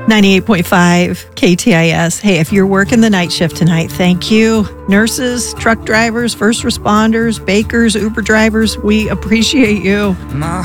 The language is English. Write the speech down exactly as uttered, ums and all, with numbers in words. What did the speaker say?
ninety-eight point five K T I S. Hey, if you're working the night shift tonight, thank you. Nurses, truck drivers, first responders, bakers, Uber drivers, we appreciate you. My